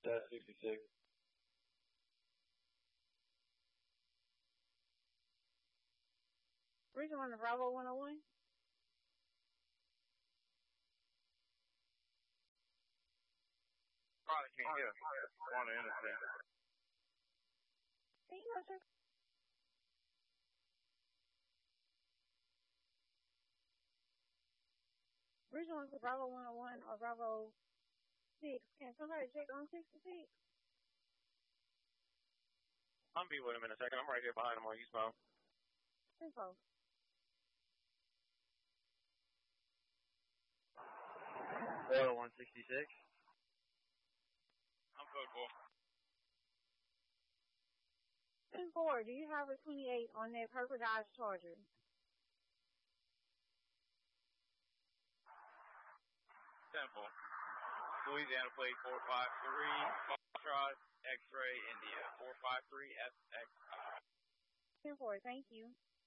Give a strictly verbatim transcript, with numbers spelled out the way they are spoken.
test sixty-six. Region one to Bravo one oh one. Probably can't hear. On the interstate. Can you answer? Region one to Bravo one oh one or Bravo six. Can somebody check on sixty-six? I'll be with him in a second. I'm right here behind him on eastbound. Info. Oil one sixty-six. I'm code four. ten four, do you have a twenty-eight on that Purple Dodge Charger? ten four. Louisiana plate four five three, Foxtrot, X-ray, India. four five three F X. ten four, thank you.